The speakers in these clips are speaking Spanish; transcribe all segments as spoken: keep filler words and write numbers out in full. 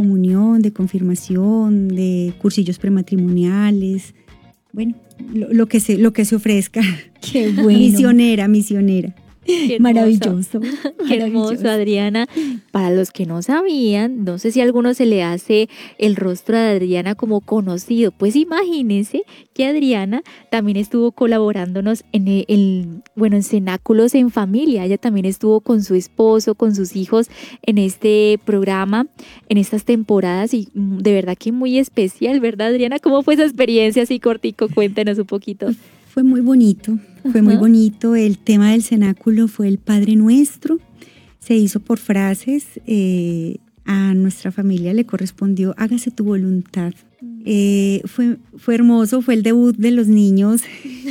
comunión, de confirmación, de cursillos prematrimoniales, bueno, lo, lo, que, se, lo que se ofrezca. Qué bueno. Misionera, misionera. Qué maravilloso. Qué hermoso, Adriana. Para los que no sabían, no sé si a alguno se le hace el rostro de Adriana como conocido, pues imagínense que Adriana también estuvo colaborándonos en el, el, bueno, en Cenáculos en Familia. Ella también estuvo con su esposo, con sus hijos en este programa, en estas temporadas, y de verdad que muy especial, ¿verdad, Adriana? ¿Cómo fue esa experiencia así cortico? Cuéntanos un poquito. Fue muy bonito, fue Ajá. muy bonito. El tema del cenáculo fue el Padre Nuestro. Se hizo por frases. Eh, a nuestra familia le correspondió hágase tu voluntad. Eh, fue, fue hermoso, fue el debut de los niños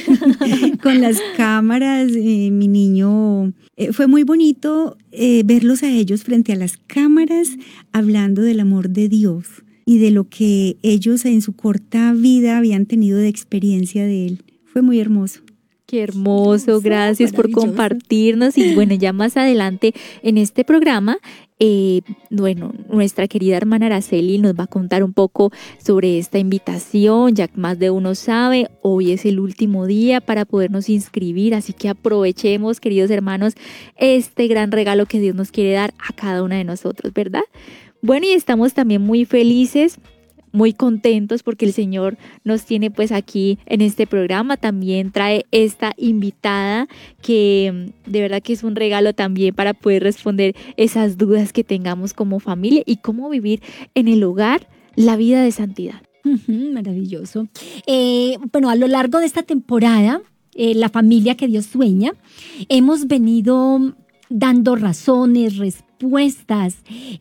con las cámaras. Eh, mi niño, eh, fue muy bonito eh, verlos a ellos frente a las cámaras hablando del amor de Dios y de lo que ellos en su corta vida habían tenido de experiencia de Él. Fue muy hermoso. Qué hermoso, gracias por compartirnos. Y bueno, ya más adelante en este programa, eh, bueno, nuestra querida hermana Araceli nos va a contar un poco sobre esta invitación. Ya más de uno sabe, hoy es el último día para podernos inscribir, así que aprovechemos, queridos hermanos, este gran regalo que Dios nos quiere dar a cada una de nosotros, ¿verdad? Bueno, y estamos también muy felices, muy contentos porque el Señor nos tiene pues aquí en este programa. También trae esta invitada que de verdad que es un regalo también para poder responder esas dudas que tengamos como familia y cómo vivir en el hogar la vida de santidad. Uh-huh, maravilloso. Eh, bueno, a lo largo de esta temporada, eh, la familia que Dios sueña, hemos venido dando razones, respuestas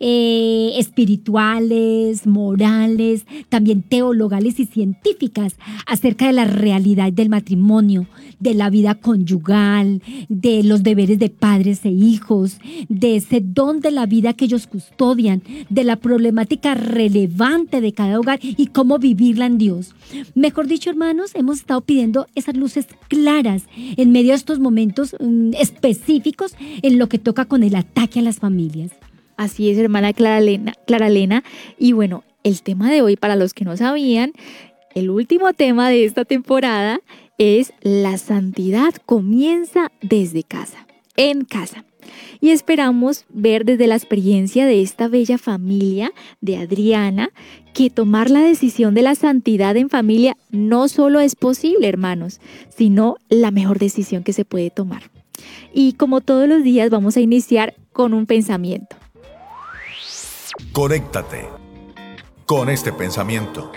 eh, espirituales, morales, también teologales y científicas acerca de la realidad del matrimonio, de la vida conyugal, de los deberes de padres e hijos, de ese don de la vida que ellos custodian, de la problemática relevante de cada hogar y cómo vivirla en Dios. Mejor dicho, hermanos, hemos estado pidiendo esas luces claras en medio de estos momentos um, específicos en lo que toca con el ataque a las familias. Así es, hermana Clara Elena, Clara Elena. Y bueno, el tema de hoy, para los que no sabían, el último tema de esta temporada es la santidad comienza desde casa, en casa. Y esperamos ver desde la experiencia de esta bella familia de Adriana que tomar la decisión de la santidad en familia no solo es posible, hermanos, sino la mejor decisión que se puede tomar. Y como todos los días vamos a iniciar con un pensamiento. Conéctate con este pensamiento.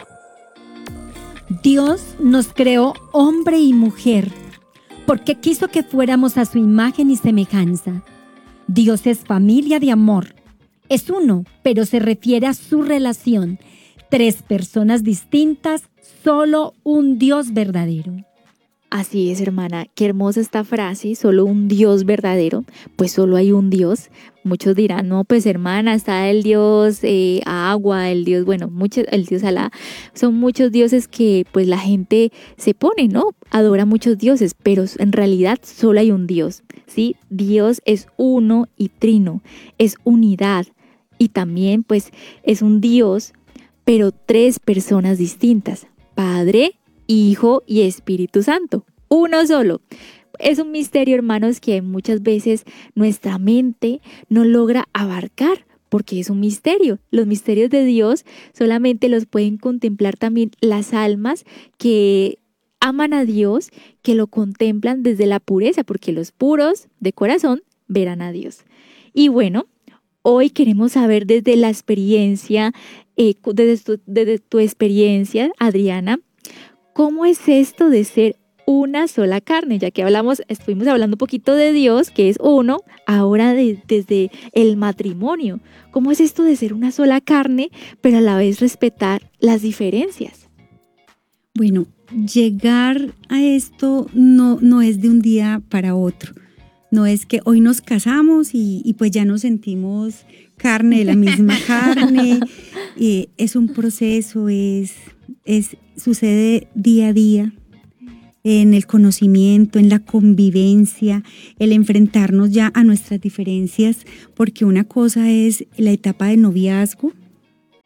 Dios nos creó hombre y mujer porque quiso que fuéramos a su imagen y semejanza. Dios es familia de amor. Es uno, pero se refiere a su relación. Tres personas distintas, solo un Dios verdadero. Así es, hermana, qué hermosa esta frase, solo un Dios verdadero, pues solo hay un Dios. Muchos dirán, no, pues hermana, está el Dios eh, agua, el Dios, bueno, muchos, el Dios Alá. Son muchos dioses que pues la gente se pone, ¿no? Adora muchos dioses, pero en realidad solo hay un Dios, ¿sí? Dios es uno y trino, es unidad y también pues es un Dios, pero tres personas distintas, Padre, Hijo y Espíritu Santo, uno solo. Es un misterio, hermanos, que muchas veces nuestra mente no logra abarcar porque es un misterio. Los misterios de Dios solamente los pueden contemplar también las almas que aman a Dios, que lo contemplan desde la pureza, porque los puros de corazón verán a Dios. Y bueno, hoy queremos saber desde la experiencia, eh, desde, tu, desde tu experiencia, Adriana, ¿cómo es esto de ser una sola carne? Ya que hablamos, estuvimos hablando un poquito de Dios, que es uno, ahora de, desde el matrimonio. ¿Cómo es esto de ser una sola carne, pero a la vez respetar las diferencias? Bueno, llegar a esto no, no es de un día para otro. No es que hoy nos casamos y, y pues ya nos sentimos carne de la misma carne. Eh, es un proceso, es... Es, sucede día a día en el conocimiento, en la convivencia, el enfrentarnos ya a nuestras diferencias, porque una cosa es la etapa de noviazgo,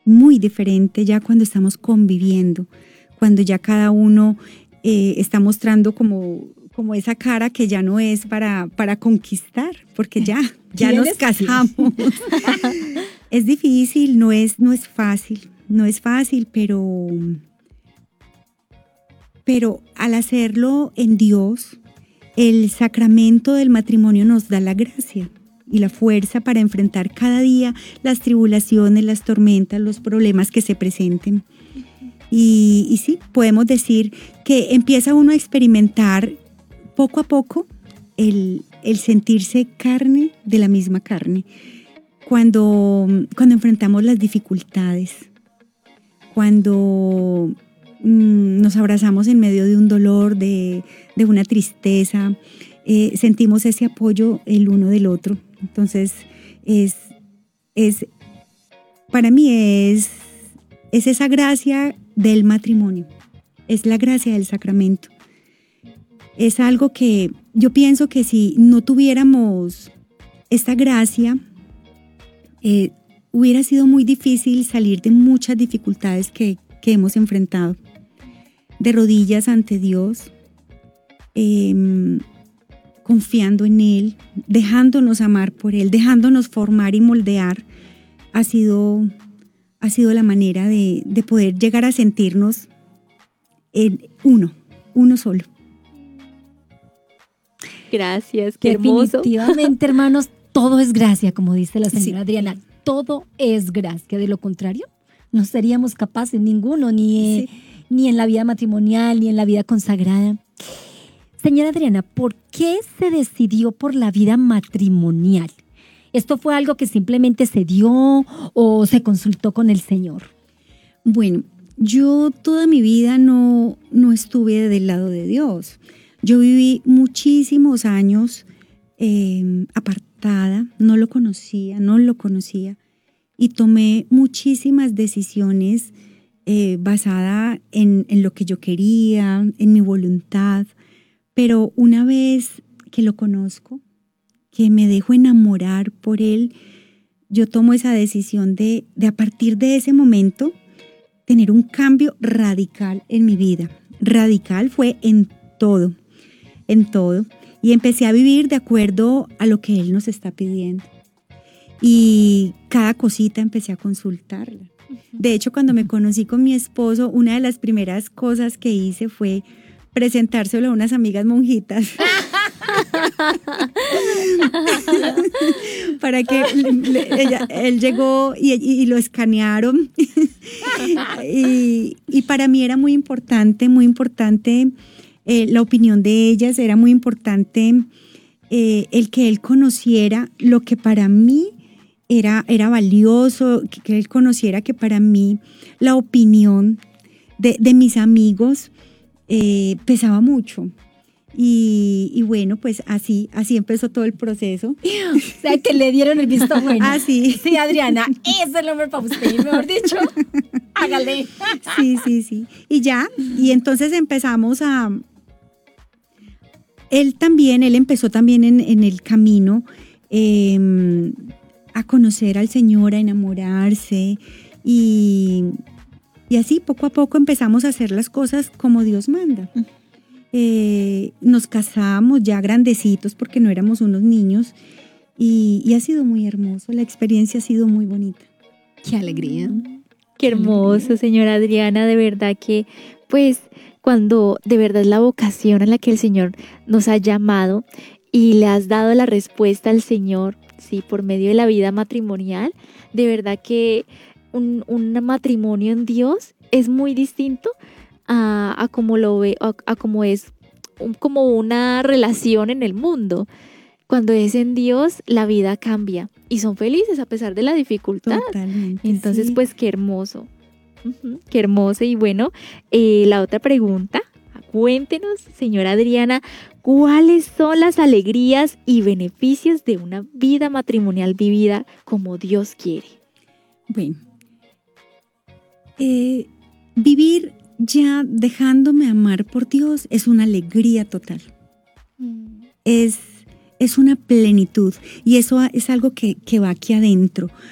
muy diferente ya cuando estamos conviviendo, cuando ya cada uno eh, está mostrando como, como esa cara que ya no es para, para conquistar, porque ya, ya nos casamos. Es difícil, no es, no es fácil, no es fácil, pero, pero al hacerlo en Dios, el sacramento del matrimonio nos da la gracia y la fuerza para enfrentar cada día las tribulaciones, las tormentas, los problemas que se presenten. Y, y sí, podemos decir que empieza uno a experimentar poco a poco el, el sentirse carne de la misma carne. Cuando, cuando enfrentamos las dificultades, cuando mmm, nos abrazamos en medio de un dolor, de, de una tristeza, eh, sentimos ese apoyo el uno del otro. Entonces, es, es, para mí es, es esa gracia del matrimonio, es la gracia del sacramento. Es algo que yo pienso que si no tuviéramos esta gracia, eh, hubiera sido muy difícil salir de muchas dificultades que, que hemos enfrentado. De rodillas ante Dios, eh, confiando en Él, dejándonos amar por Él, dejándonos formar y moldear, ha sido, ha sido la manera de, de poder llegar a sentirnos en uno, uno solo. Gracias, qué hermoso. Definitivamente, hermanos, todo es gracia, como dice la señora Sí. Adriana. Todo es gracia. De lo contrario, no seríamos capaces ninguno, ni, Sí. ni en la vida matrimonial, ni en la vida consagrada. Señora Adriana, ¿por qué se decidió por la vida matrimonial? ¿Esto fue algo que simplemente se dio o se consultó con el Señor? Bueno, yo toda mi vida no, no estuve del lado de Dios. Yo viví muchísimos años eh, apartada, no lo conocía, no lo conocía y tomé muchísimas decisiones eh, basadas en, en lo que yo quería, en mi voluntad. Pero una vez que lo conozco, que me dejo enamorar por él, yo tomo esa decisión de, de a partir de ese momento tener un cambio radical en mi vida. Radical fue en todo, en todo. Y empecé a vivir de acuerdo a lo que él nos está pidiendo. Y cada cosita empecé a consultarla. De hecho, cuando me conocí con mi esposo, una de las primeras cosas que hice fue presentárselo a unas amigas monjitas para que le, ella, él llegó y, y, y lo escanearon y, y para mí era muy importante, muy importante eh, la opinión de ellas, era muy importante eh, el que él conociera lo que para mí era, era valioso, que, que él conociera que para mí la opinión de, de mis amigos Eh, pesaba mucho y, y bueno, pues así, así empezó todo el proceso. O sea, que le dieron el visto bueno. Así. Sí, Adriana, ese es el nombre para usted, mejor dicho, hágale. Sí, sí, sí. Y ya, y entonces empezamos a... Él también, él empezó también en, en el camino eh, a conocer al Señor, a enamorarse y... Y así poco a poco empezamos a hacer las cosas como Dios manda. Eh, nos casamos ya grandecitos porque no éramos unos niños y, y ha sido muy hermoso, la experiencia ha sido muy bonita. Qué alegría. Qué hermoso, señora Adriana, de verdad que pues cuando de verdad es la vocación a la que el Señor nos ha llamado y le has dado la respuesta al Señor, sí, por medio de la vida matrimonial, de verdad que Un, un matrimonio en Dios es muy distinto a, a como lo ve, a, a como es un, como una relación en el mundo. Cuando es en Dios, la vida cambia y son felices a pesar de la dificultad. Totalmente. Entonces, sí. pues qué hermoso, uh-huh, qué hermoso. Y bueno, eh, la otra pregunta, cuéntenos, señora Adriana, ¿cuáles son las alegrías y beneficios de una vida matrimonial vivida como Dios quiere? Bueno. Eh, vivir ya dejándome amar por Dios es una alegría total. Mm. Es, es una plenitud y eso es algo que, que va aquí adentro.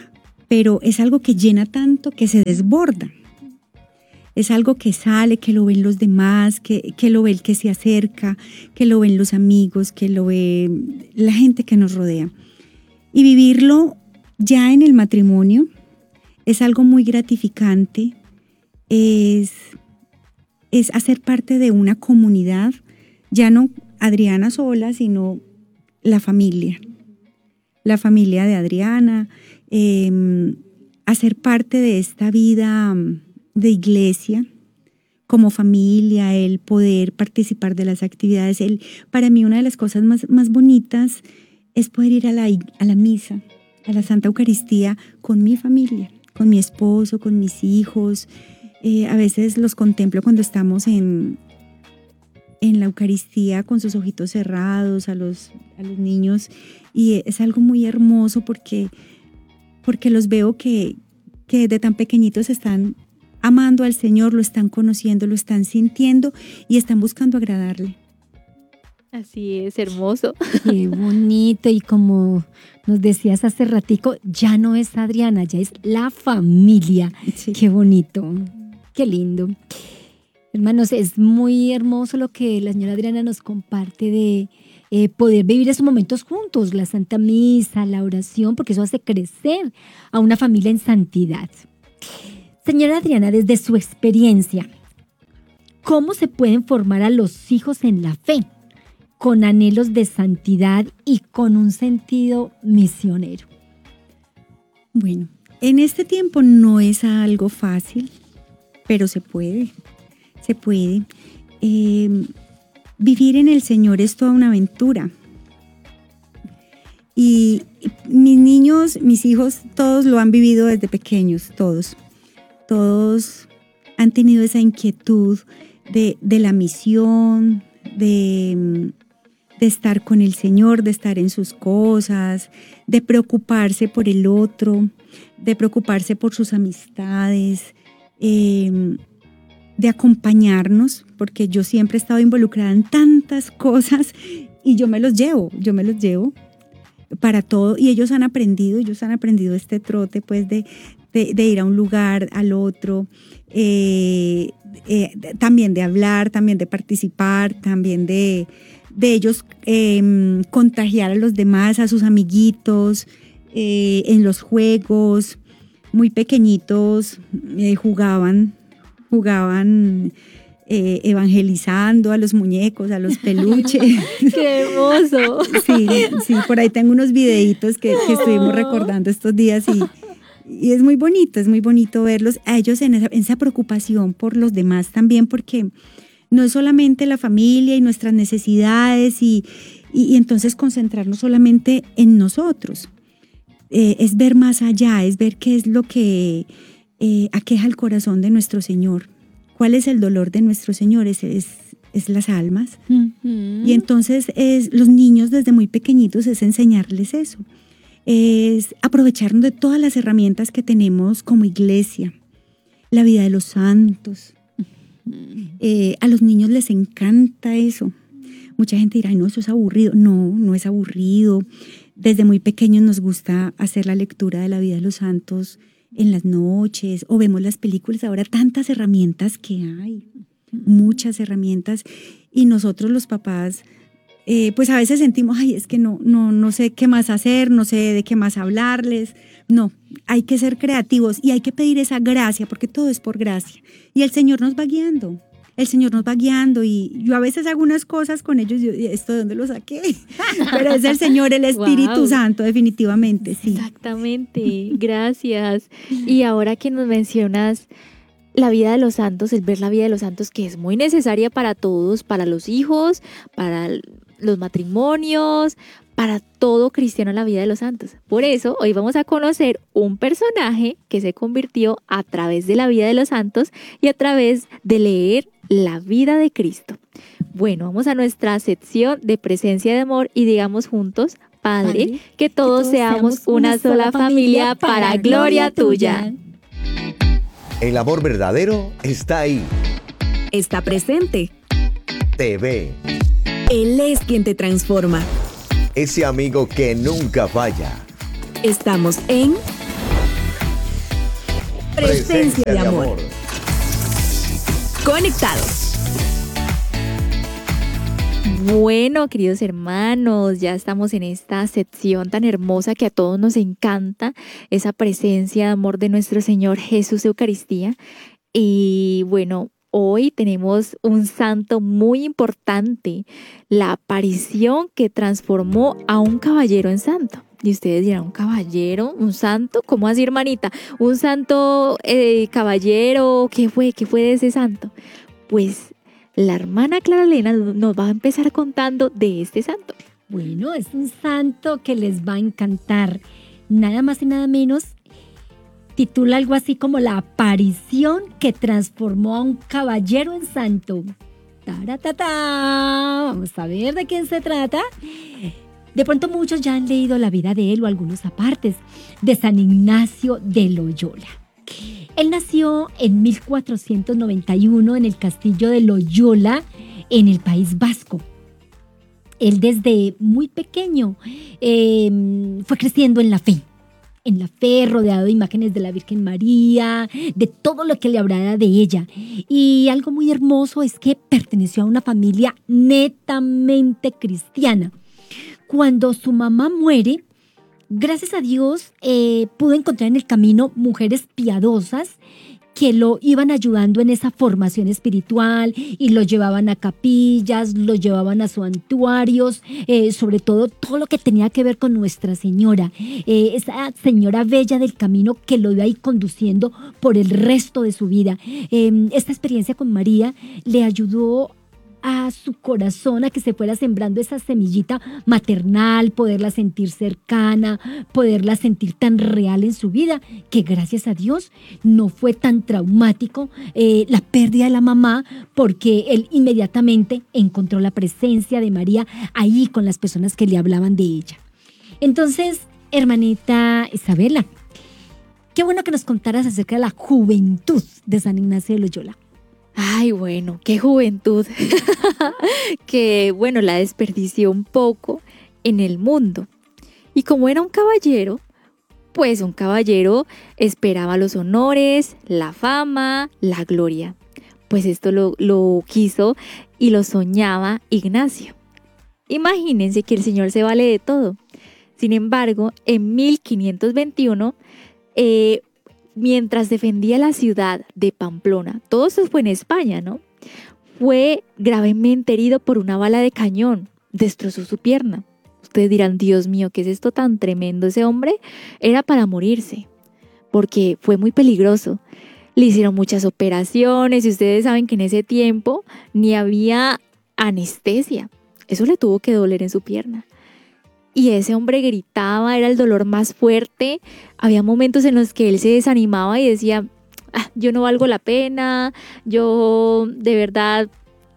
pero es algo que llena tanto que se desborda. Es algo que sale, que lo ven los demás, que, que lo ve el que se acerca, que lo ven los amigos, que lo ve la gente que nos rodea. Y vivirlo ya en el matrimonio es algo muy gratificante, es, es hacer parte de una comunidad, ya no Adriana sola, sino la familia, la familia de Adriana, eh, hacer parte de esta vida de iglesia, como familia, el poder participar de las actividades. El, para mí una de las cosas más, más bonitas es poder ir a la, a la misa, a la Santa Eucaristía con mi familia, con mi esposo, con mis hijos. Eh, a veces los contemplo cuando estamos en, en la Eucaristía con sus ojitos cerrados, a los, a los niños, y es algo muy hermoso porque, porque los veo que, que de tan pequeñitos están amando al Señor, lo están conociendo, lo están sintiendo y están buscando agradarle. Así es, hermoso. Qué bonito, y como nos decías hace ratico, ya no es Adriana, ya es la familia. Sí. Qué bonito, qué lindo. Hermanos, es muy hermoso lo que la señora Adriana nos comparte de eh, poder vivir esos momentos juntos, la Santa Misa, la oración, porque eso hace crecer a una familia en santidad. Señora Adriana, desde su experiencia, ¿cómo se pueden formar a los hijos en la fe, con anhelos de santidad y con un sentido misionero? Bueno, en este tiempo no es algo fácil, pero se puede, se puede. Eh, vivir en el Señor es toda una aventura. Y mis niños, mis hijos, todos lo han vivido desde pequeños, todos. Todos han tenido esa inquietud de, de la misión, de, de estar con el Señor, de estar en sus cosas, de preocuparse por el otro, de preocuparse por sus amistades, eh, de acompañarnos, porque yo siempre he estado involucrada en tantas cosas y yo me los llevo, yo me los llevo para todo, y ellos han aprendido, ellos han aprendido este trote pues de, de, de ir a un lugar, al otro, eh, eh, también de hablar, también de participar, también de, de ellos eh, contagiar a los demás, a sus amiguitos, eh, en los juegos. Muy pequeñitos eh, jugaban, jugaban eh, evangelizando a los muñecos, a los peluches. ¡Qué hermoso! Sí, sí, por ahí tengo unos videitos que, que estuvimos recordando estos días y, y es muy bonito, es muy bonito verlos a ellos en esa, en esa preocupación por los demás también, porque no es solamente la familia y nuestras necesidades y, y, y entonces concentrarnos solamente en nosotros. Eh, es ver más allá, es ver qué es lo que eh, aqueja el corazón de nuestro Señor. ¿Cuál es el dolor de nuestro Señor? Es, es, es las almas. Uh-huh. Y entonces es, los niños desde muy pequeñitos es enseñarles eso. Es aprovecharnos de todas las herramientas que tenemos como iglesia. La vida de los santos. Uh-huh. Eh, a los niños les encanta eso. Mucha gente dirá, no, eso es aburrido. No, no es aburrido. Desde muy pequeños nos gusta hacer la lectura de la vida de los santos en las noches, o vemos las películas. Ahora tantas herramientas que hay, muchas herramientas, y nosotros los papás, eh, pues a veces sentimos, ay, es que no, no, no sé qué más hacer, no sé de qué más hablarles. No, hay que ser creativos y hay que pedir esa gracia, porque todo es por gracia, y el Señor nos va guiando. El Señor nos va guiando, y yo a veces hago unas cosas con ellos, yo, ¿esto de dónde lo saqué? Pero es el Señor, el Espíritu wow. Santo, definitivamente, sí. Exactamente, gracias. Y ahora que nos mencionas la vida de los santos, el ver la vida de los santos, que es muy necesaria para todos, para los hijos, para los matrimonios, para todo cristiano, la vida de los santos. Por eso hoy vamos a conocer un personaje que se convirtió a través de la vida de los santos y a través de leer la vida de Cristo. Bueno, vamos a nuestra sección de presencia de amor y digamos juntos, Padre, Padre que, todos que todos seamos una sola familia para, para gloria tuya. El amor verdadero está ahí. Está presente. Te ve. Él es quien te transforma. Ese amigo que nunca falla. Estamos en Presencia de amor. Conectados. Bueno, queridos hermanos, ya estamos en esta sección tan hermosa que a todos nos encanta, esa presencia de amor de nuestro Señor Jesús Eucaristía. Y bueno, hoy tenemos un santo muy importante, la aparición que transformó a un caballero en santo. Y ustedes dirán, ¿un caballero? ¿Un santo? ¿Cómo así, hermanita? ¿Un santo eh, caballero? ¿Qué fue? ¿Qué fue de ese santo? Pues la hermana Clara Elena nos va a empezar contando de este santo. Bueno, es un santo que les va a encantar. Nada más y nada menos, titula algo así como la aparición que transformó a un caballero en santo. ¡Taratata! Vamos a ver de quién se trata. De pronto muchos ya han leído la vida de él o algunos apartes de San Ignacio de Loyola. Él nació en mil cuatrocientos noventa y uno en el castillo de Loyola, en el País Vasco. Él desde muy pequeño eh, fue creciendo en la fe, en la fe, rodeado de imágenes de la Virgen María, de todo lo que le hablara de ella. Y algo muy hermoso es que perteneció a una familia netamente cristiana. Cuando su mamá muere, gracias a Dios, eh, pudo encontrar en el camino mujeres piadosas que lo iban ayudando en esa formación espiritual y lo llevaban a capillas, lo llevaban a santuarios, eh, sobre todo todo lo que tenía que ver con Nuestra Señora, eh, esa señora bella del camino que lo iba a ir conduciendo por el resto de su vida. Eh, esta experiencia con María le ayudó a su corazón a que se fuera sembrando esa semillita maternal, poderla sentir cercana, poderla sentir tan real en su vida, que gracias a Dios no fue tan traumático eh, la pérdida de la mamá, porque él inmediatamente encontró la presencia de María ahí con las personas que le hablaban de ella. Entonces, hermanita Isabela, qué bueno que nos contaras acerca de la juventud de San Ignacio de Loyola. Ay, bueno, qué juventud, que bueno, la desperdició un poco en el mundo. Y como era un caballero, pues un caballero esperaba los honores, la fama, la gloria. Pues esto lo, lo quiso y lo soñaba Ignacio. Imagínense que el Señor se vale de todo. Sin embargo, en mil quinientos veintiuno, eh, mientras defendía la ciudad de Pamplona, todo eso fue en España, ¿no? Fue gravemente herido por una bala de cañón, destrozó su pierna. Ustedes dirán, Dios mío, ¿qué es esto tan tremendo? Ese hombre era para morirse, porque fue muy peligroso. Le hicieron muchas operaciones y ustedes saben que en ese tiempo ni había anestesia. Eso le tuvo que doler en su pierna. Y ese hombre gritaba, era el dolor más fuerte. Había momentos en los que él se desanimaba y decía, ah, yo no valgo la pena, yo de verdad,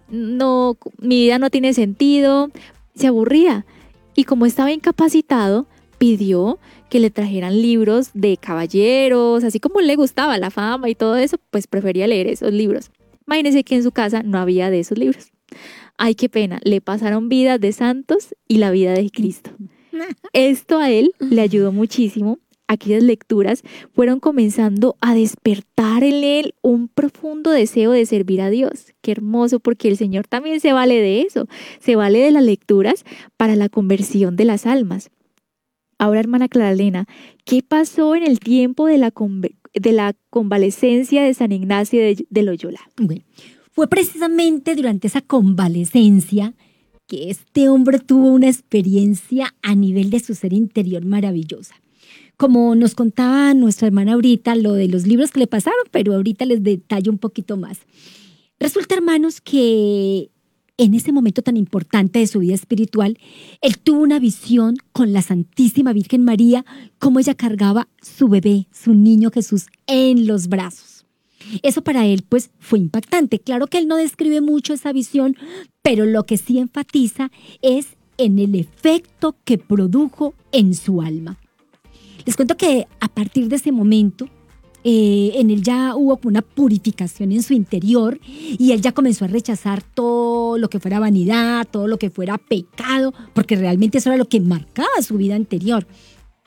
no, mi vida no tiene sentido. Se aburría. Y como estaba incapacitado, pidió que le trajeran libros de caballeros, así como le gustaba la fama y todo eso, pues prefería leer esos libros. Imagínense que en su casa no había de esos libros. Ay, qué pena, le pasaron vidas de santos y la vida de Cristo. Esto a él le ayudó muchísimo. Aquellas lecturas fueron comenzando a despertar en él un profundo deseo de servir a Dios. Qué hermoso, porque el Señor también se vale de eso, se vale de las lecturas para la conversión de las almas. Ahora, hermana Clara Elena, ¿qué pasó en el tiempo de la, conv- de la convalecencia de San Ignacio de, de Loyola? Bueno, fue precisamente durante esa convalecencia que este hombre tuvo una experiencia a nivel de su ser interior maravillosa. Como nos contaba nuestra hermana ahorita, lo de los libros que le pasaron, pero ahorita les detallo un poquito más. Resulta, hermanos, que en ese momento tan importante de su vida espiritual, él tuvo una visión con la Santísima Virgen María, cómo ella cargaba su bebé, su niño Jesús, en los brazos. Eso para él, pues, fue impactante. Claro que él no describe mucho esa visión, pero lo que sí enfatiza es en el efecto que produjo en su alma. Les cuento que a partir de ese momento, eh, en él ya hubo una purificación en su interior y él ya comenzó a rechazar todo lo que fuera vanidad, todo lo que fuera pecado, porque realmente eso era lo que marcaba su vida anterior.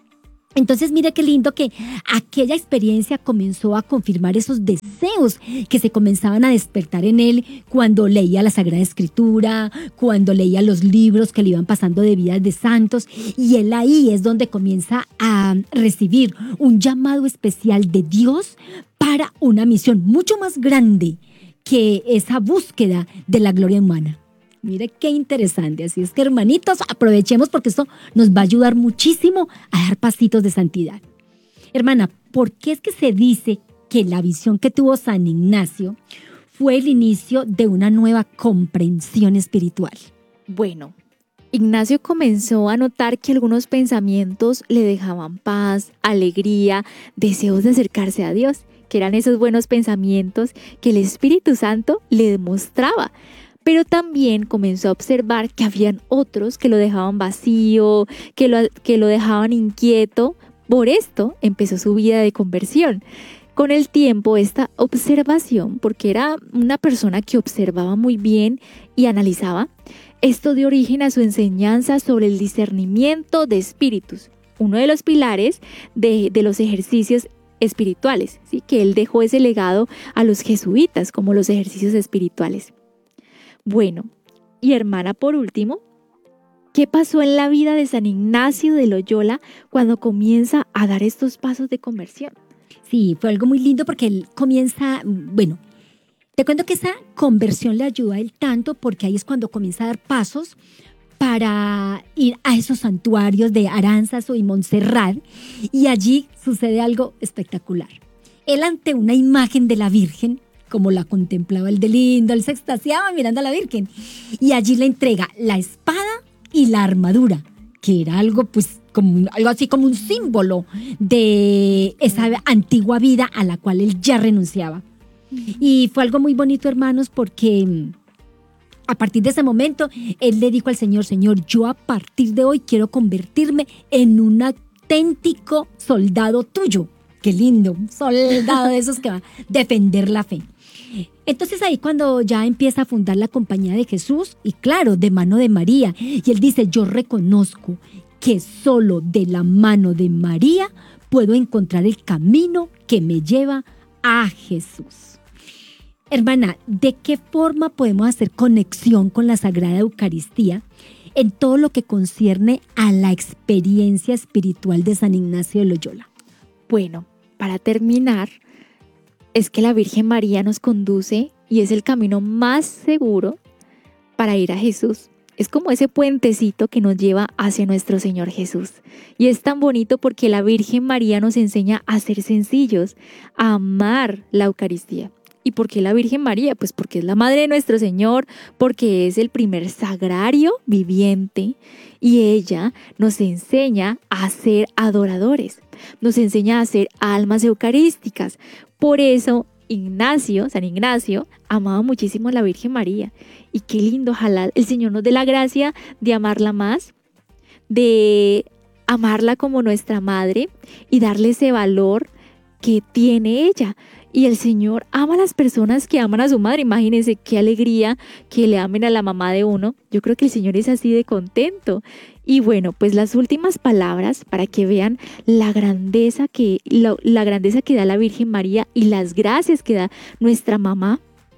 Entonces, mire qué lindo que aquella experiencia comenzó a confirmar esos deseos que se comenzaban a despertar en él cuando leía la Sagrada Escritura, cuando leía los libros que le iban pasando de vidas de santos. Y él ahí es donde comienza a recibir un llamado especial de Dios para una misión mucho más grande que esa búsqueda de la gloria humana. Mire qué interesante. Así es que, hermanitos, aprovechemos porque esto nos va a ayudar muchísimo a dar pasitos de santidad. Hermana, ¿por qué es que se dice que la visión que tuvo San Ignacio fue el inicio de una nueva comprensión espiritual? Bueno, Ignacio comenzó a notar que algunos pensamientos le dejaban paz, alegría, deseos de acercarse a Dios, que eran esos buenos pensamientos que el Espíritu Santo le demostraba. Pero también comenzó a observar que habían otros que lo dejaban vacío, que lo, que lo dejaban inquieto. Por esto empezó su vida de conversión. Con el tiempo, esta observación, porque era una persona que observaba muy bien y analizaba, esto dio origen a su enseñanza sobre el discernimiento de espíritus, uno de los pilares de, de los ejercicios espirituales, ¿sí? Que él dejó ese legado a los jesuitas como los ejercicios espirituales. Bueno, y hermana, por último, ¿qué pasó en la vida de San Ignacio de Loyola cuando comienza a dar estos pasos de conversión? Sí, fue algo muy lindo porque él comienza, bueno, te cuento que esa conversión le ayuda a él tanto porque ahí es cuando comienza a dar pasos para ir a esos santuarios de Aránzazu y Montserrat, y allí sucede algo espectacular. Él, ante una imagen de la Virgen, como la contemplaba el de lindo, él se extasiaba mirando a la Virgen, y allí le entrega la espada y la armadura, que era algo pues como algo así como un símbolo de esa antigua vida a la cual él ya renunciaba. Y fue algo muy bonito, hermanos, porque a partir de ese momento él le dijo al Señor: Señor, yo a partir de hoy quiero convertirme en un auténtico soldado tuyo. Qué lindo, un soldado de esos que va a defender la fe. Entonces ahí cuando ya empieza a fundar la Compañía de Jesús, y claro, de mano de María, y él dice: yo reconozco que solo de la mano de María puedo encontrar el camino que me lleva a Jesús. Hermana, ¿de qué forma podemos hacer conexión con la Sagrada Eucaristía en todo lo que concierne a la experiencia espiritual de San Ignacio de Loyola? Bueno, para terminar, es que la Virgen María nos conduce y es el camino más seguro para ir a Jesús. Es como ese puentecito que nos lleva hacia nuestro Señor Jesús. Y es tan bonito porque la Virgen María nos enseña a ser sencillos, a amar la Eucaristía. ¿Y por qué la Virgen María? Pues porque es la madre de nuestro Señor, porque es el primer sagrario viviente y ella nos enseña a ser adoradores, nos enseña a ser almas eucarísticas. Por eso Ignacio, San Ignacio, amaba muchísimo a la Virgen María. Y qué lindo, ojalá el Señor nos dé la gracia de amarla más, de amarla como nuestra madre y darle ese valor que tiene ella. Y el Señor ama a las personas que aman a su madre. Imagínense qué alegría que le amen a la mamá de uno. Yo creo que el Señor es así de contento. Y bueno, pues las últimas palabras para que vean la grandeza que, la, la grandeza que da la Virgen María y las gracias que da nuestra mamá.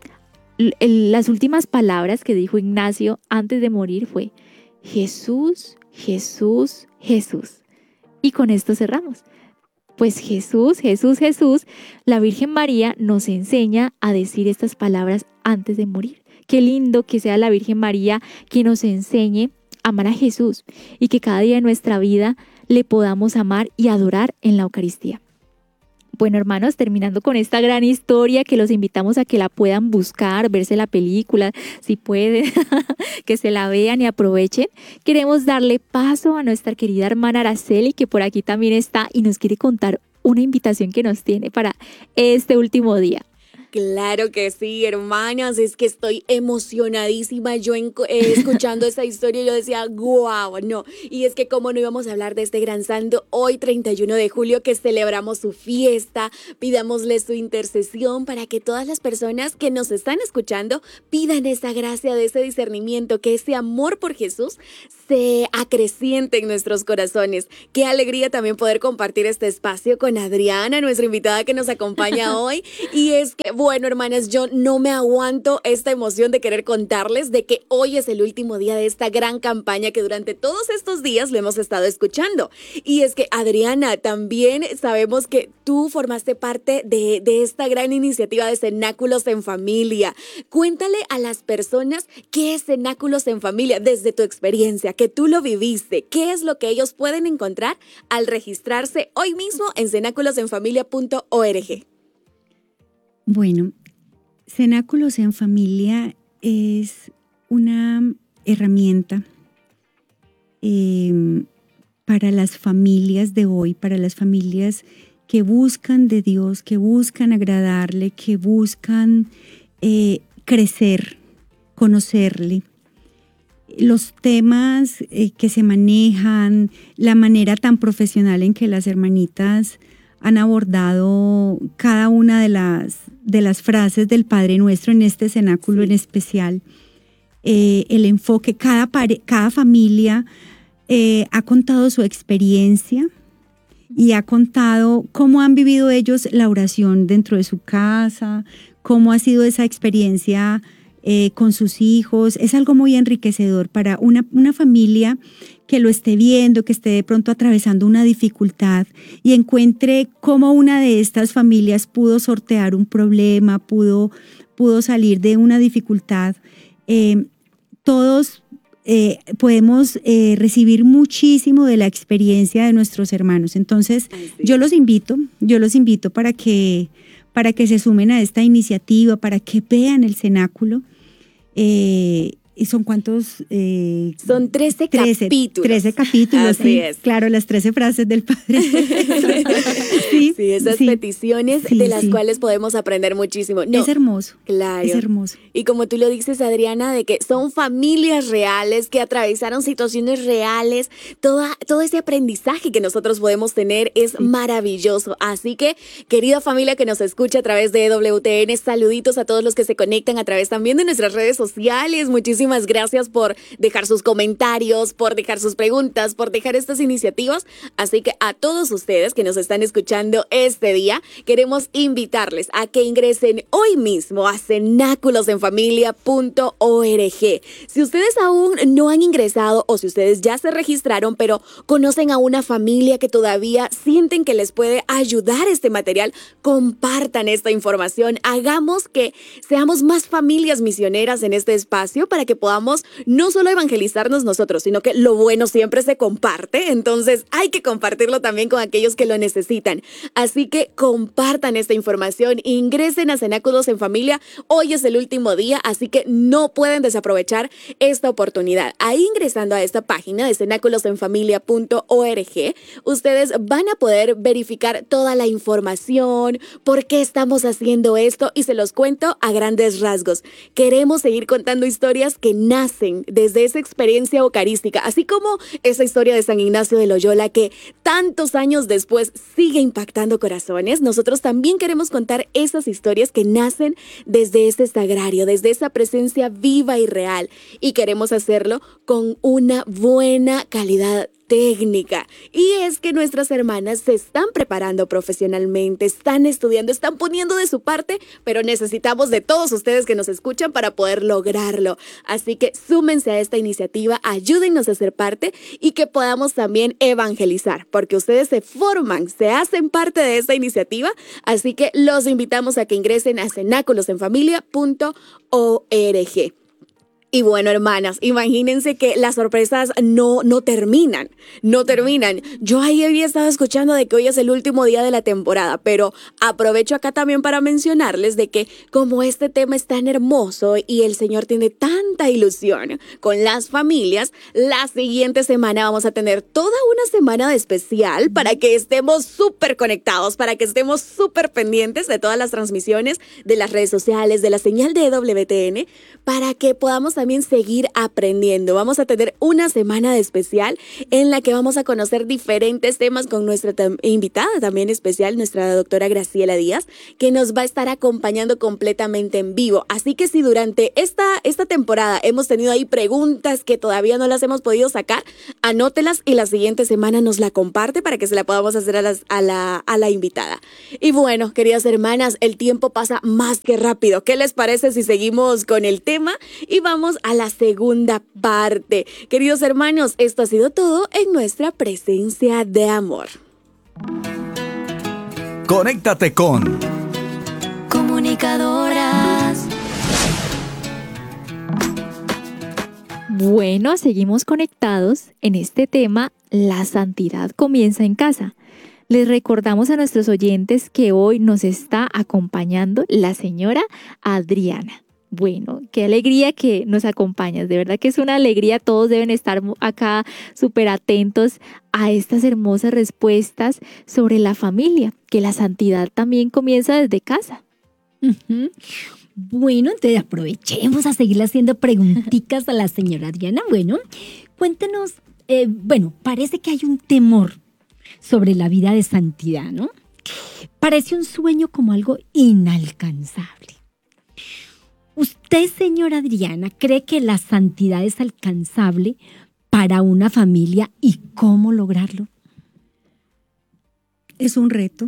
El, las últimas palabras que dijo Ignacio antes de morir fue: Jesús, Jesús, Jesús. Y con esto cerramos. Pues Jesús, Jesús, Jesús, la Virgen María nos enseña a decir estas palabras antes de morir. Qué lindo que sea la Virgen María que nos enseñe a amar a Jesús y que cada día de nuestra vida le podamos amar y adorar en la Eucaristía. Bueno, hermanos, terminando con esta gran historia que los invitamos a que la puedan buscar, verse la película, si pueden, que se la vean y aprovechen. Queremos darle paso a nuestra querida hermana Araceli, que por aquí también está y nos quiere contar una invitación que nos tiene para este último día. Claro que sí, hermanas, es que estoy emocionadísima yo en, eh, escuchando esa historia. Yo decía, guau, no. Y es que cómo no íbamos a hablar de este gran santo hoy treinta y uno de julio, que celebramos su fiesta. Pidámosle su intercesión para que todas las personas que nos están escuchando pidan esa gracia de ese discernimiento, que ese amor por Jesús se acreciente en nuestros corazones. Qué alegría también poder compartir este espacio con Adriana, nuestra invitada que nos acompaña hoy. Y es que, bueno, hermanas, yo no me aguanto esta emoción de querer contarles de que hoy es el último día de esta gran campaña que durante todos estos días lo hemos estado escuchando. Y es que, Adriana, también sabemos que tú formaste parte de, de esta gran iniciativa de Cenáculos en Familia. Cuéntale a las personas qué es Cenáculos en Familia desde tu experiencia, que tú lo viviste. ¿Qué es lo que ellos pueden encontrar al registrarse hoy mismo en cenáculos en familia punto org? Bueno, Cenáculos en Familia es una herramienta eh, para las familias de hoy, para las familias que buscan de Dios, que buscan agradarle, que buscan eh, crecer, conocerle. Los temas eh, que se manejan, la manera tan profesional en que las hermanitas han abordado cada una de las, de las frases del Padre Nuestro en este cenáculo en especial, eh, el enfoque, cada, pare, cada familia eh, ha contado su experiencia y ha contado cómo han vivido ellos la oración dentro de su casa, cómo ha sido esa experiencia Eh, con sus hijos. Es algo muy enriquecedor para una, una familia que lo esté viendo, que esté de pronto atravesando una dificultad y encuentre cómo una de estas familias pudo sortear un problema, pudo, pudo salir de una dificultad. Eh, todos eh, podemos eh, recibir muchísimo de la experiencia de nuestros hermanos. Entonces, yo los invito, yo los invito para que, para que se sumen a esta iniciativa, para que vean el cenáculo. Eh, ¿Y son cuántos? Eh, son trece, trece capítulos. trece capítulos, Así sí, es. Claro, las trece frases del Padre. sí, sí, esas sí, peticiones sí, de las sí. cuales podemos aprender muchísimo. No, es hermoso. Claro. Es hermoso. Y como tú lo dices, Adriana, de que son familias reales que atravesaron situaciones reales. Toda, todo ese aprendizaje que nosotros podemos tener es sí. maravilloso. Así que, querida familia que nos escucha a través de E W T N, saluditos a todos los que se conectan a través también de nuestras redes sociales. Muchísimas Muchísimas gracias por dejar sus comentarios, por dejar sus preguntas, por dejar estas iniciativas. Así que a todos ustedes que nos están escuchando este día, queremos invitarles a que ingresen hoy mismo a cenáculos en familia punto org. Si ustedes aún no han ingresado o si ustedes ya se registraron, pero conocen a una familia que todavía sienten que les puede ayudar este material, compartan esta información. Hagamos que seamos más familias misioneras en este espacio para que podamos no solo evangelizarnos nosotros, sino que lo bueno siempre se comparte. Entonces hay que compartirlo también con aquellos que lo necesitan. Así que compartan esta información, ingresen a Cenáculos en Familia. Hoy es el último día, así que no pueden desaprovechar esta oportunidad. Ahí ingresando a esta página de cenáculos en familia punto org, ustedes van a poder verificar toda la información, por qué estamos haciendo esto, y se los cuento a grandes rasgos. Queremos seguir contando historias que nacen desde esa experiencia eucarística, así como esa historia de San Ignacio de Loyola que tantos años después sigue impactando corazones. Nosotros también queremos contar esas historias que nacen desde ese sagrario, desde esa presencia viva y real, y queremos hacerlo con una buena calidad técnica. Y es que nuestras hermanas se están preparando profesionalmente, están estudiando, están poniendo de su parte, pero necesitamos de todos ustedes que nos escuchan para poder lograrlo. Así que súmense a esta iniciativa, ayúdennos a ser parte y que podamos también evangelizar, porque ustedes se forman, se hacen parte de esta iniciativa. Así que los invitamos a que ingresen a cenáculos en familia punto org. Y bueno, hermanas, imagínense que las sorpresas no, no terminan, no terminan. Yo ahí había estado escuchando de que hoy es el último día de la temporada, pero aprovecho acá también para mencionarles de que como este tema es tan hermoso y el Señor tiene tanta ilusión con las familias, la siguiente semana vamos a tener toda una semana de especial para que estemos súper conectados, para que estemos súper pendientes de todas las transmisiones, de las redes sociales, de la señal de E W T N, para que podamos también seguir aprendiendo. Vamos a tener una semana de especial en la que vamos a conocer diferentes temas con nuestra tam- invitada también especial, nuestra doctora Graciela Díaz, que nos va a estar acompañando completamente en vivo. Así que si durante esta, esta temporada hemos tenido ahí preguntas que todavía no las hemos podido sacar, anótelas y la siguiente semana nos la comparte para que se la podamos hacer a, las, a, la, a la invitada. Y bueno, queridas hermanas, el tiempo pasa más que rápido. ¿Qué les parece si seguimos con el tema y vamos a la segunda parte? Queridos hermanos, esto ha sido todo en nuestra presencia de amor. Conéctate con Comunicadoras. Bueno, seguimos conectados en este tema. La santidad comienza en casa. Les recordamos a nuestros oyentes que hoy nos está acompañando la señora Adriana. Bueno, qué alegría que nos acompañas. De verdad que es una alegría. Todos deben estar acá súper atentos a estas hermosas respuestas sobre la familia, que la santidad también comienza desde casa. Uh-huh. Bueno, entonces aprovechemos a seguirle haciendo preguntitas a la señora Adriana. Bueno, cuéntenos, eh, bueno, parece que hay un temor sobre la vida de santidad, ¿no? Parece un sueño como algo inalcanzable. ¿Usted, señora Adriana, cree que la santidad es alcanzable para una familia y cómo lograrlo? Es un reto.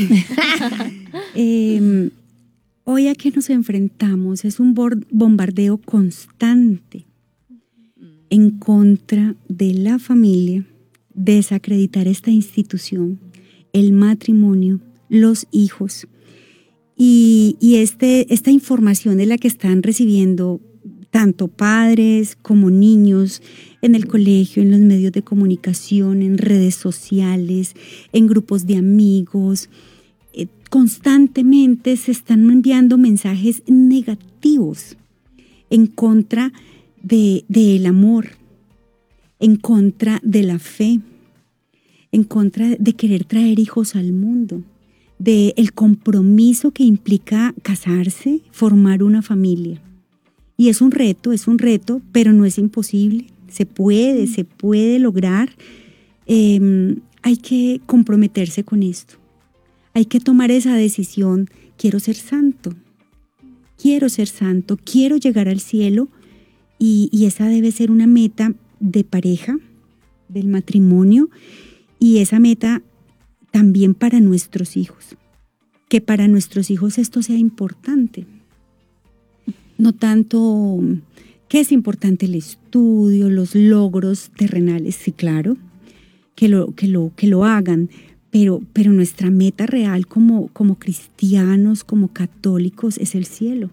eh, hoy a qué nos enfrentamos es un bombardeo constante en contra de la familia, desacreditar esta institución, el matrimonio, los hijos. Y, y este, esta información de la que están recibiendo tanto padres como niños en el colegio, en los medios de comunicación, en redes sociales, en grupos de amigos, eh, constantemente se están enviando mensajes negativos en contra de, del amor, en contra de la fe, en contra de querer traer hijos al mundo, del compromiso que implica casarse, formar una familia. Y es un reto, es un reto, pero no es imposible. Se puede, se puede lograr. Eh, hay que comprometerse con esto. Hay que tomar esa decisión. Quiero ser santo. Quiero ser santo. Quiero llegar al cielo. Y, y esa debe ser una meta de pareja, del matrimonio. Y esa meta también para nuestros hijos, que para nuestros hijos esto sea importante. No tanto que es importante el estudio, los logros terrenales, sí, claro, que lo, que lo, que lo hagan, pero, pero nuestra meta real como, como cristianos, como católicos, es el cielo.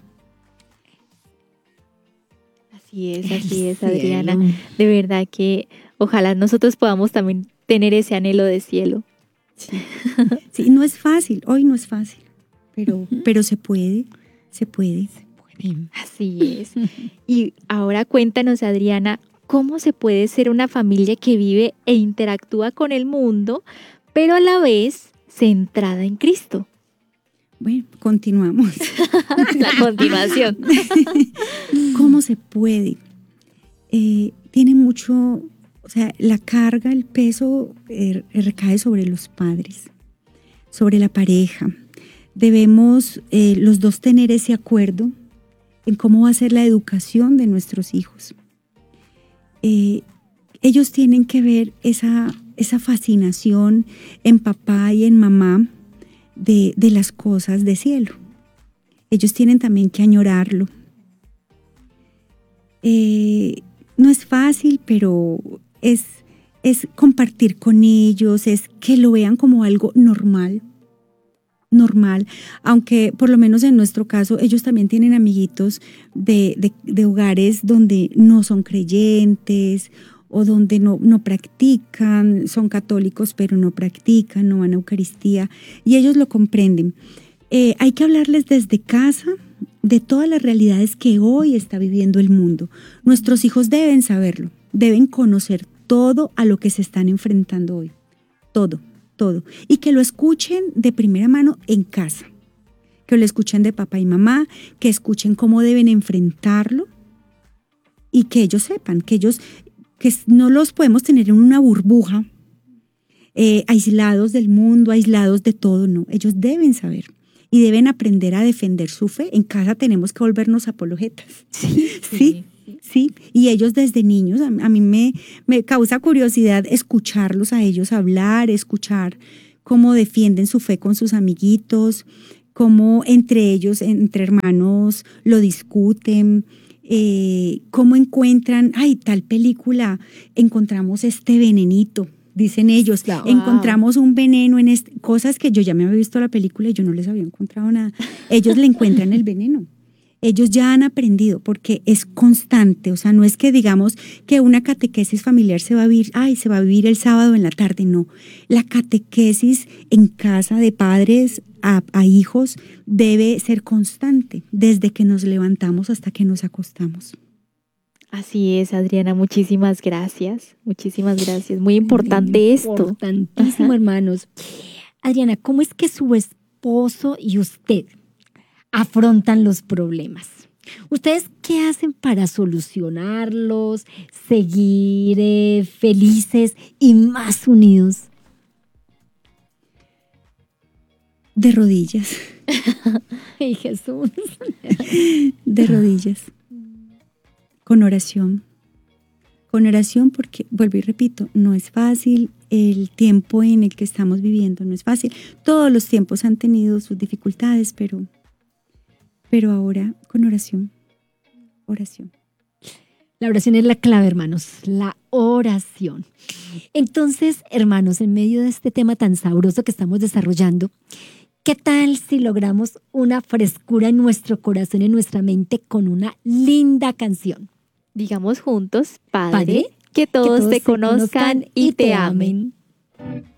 Así es, así es, Adriana. De verdad que ojalá nosotros podamos también tener ese anhelo de cielo. Sí. Sí, no es fácil, hoy no es fácil, pero, uh-huh. pero se puede, se puede. Se puede. Así es. Y ahora cuéntanos, Adriana, ¿cómo se puede ser una familia que vive e interactúa con el mundo, pero a la vez centrada en Cristo? Bueno, continuamos. La continuación. ¿Cómo se puede? Eh, tiene mucho... O sea, la carga, el peso eh, recae sobre los padres, sobre la pareja. Debemos eh, los dos tener ese acuerdo en cómo va a ser la educación de nuestros hijos. Eh, ellos tienen que ver esa, esa fascinación en papá y en mamá de, de las cosas de cielo. Ellos tienen también que añorarlo. Eh, no es fácil, pero... Es, es compartir con ellos, es que lo vean como algo normal, normal, aunque por lo menos en nuestro caso ellos también tienen amiguitos de, de, de hogares donde no son creyentes o donde no, no practican, son católicos pero no practican, no van a Eucaristía y ellos lo comprenden. Eh, hay que hablarles desde casa de todas las realidades que hoy está viviendo el mundo. Nuestros hijos deben saberlo, deben conocer todo a lo que se están enfrentando hoy, todo, todo. Y que lo escuchen de primera mano en casa, que lo escuchen de papá y mamá, que escuchen cómo deben enfrentarlo y que ellos sepan, que ellos, que no los podemos tener en una burbuja, eh, aislados del mundo, aislados de todo, no, ellos deben saber. Y deben aprender a defender su fe. En casa tenemos que volvernos apologetas. Sí, sí, sí. sí. Y ellos desde niños, a, a mí me, me causa curiosidad escucharlos a ellos hablar, escuchar cómo defienden su fe con sus amiguitos, cómo entre ellos, entre hermanos, lo discuten, eh, cómo encuentran, ay, tal película, encontramos este venenito. Dicen ellos, wow. Encontramos un veneno en este, cosas que yo ya me había visto la película y yo no les había encontrado nada. Ellos le encuentran el veneno. Ellos ya han aprendido porque es constante. O sea, no es que digamos que una catequesis familiar se va a vivir, ay, se va a vivir el sábado en la tarde. No. La catequesis en casa de padres a, a hijos debe ser constante desde que nos levantamos hasta que nos acostamos. Así es, Adriana, muchísimas gracias, muchísimas gracias. Muy importante Muy esto. Importantísimo, Ajá. hermanos. Adriana, ¿cómo es que su esposo y usted afrontan los problemas? ¿Ustedes qué hacen para solucionarlos, seguir eh, felices y más unidos? De rodillas. ¡Ay, Jesús! De rodillas. Con oración, con oración porque, vuelvo y repito, no es fácil, el tiempo en el que estamos viviendo no es fácil. Todos los tiempos han tenido sus dificultades, pero, pero ahora con oración, oración. La oración es la clave, hermanos, la oración. Entonces, hermanos, en medio de este tema tan sabroso que estamos desarrollando, ¿qué tal si logramos una frescura en nuestro corazón y en nuestra mente con una linda canción? Digamos juntos, Padre, Padre que, todos que todos te conozcan y te amen. amen.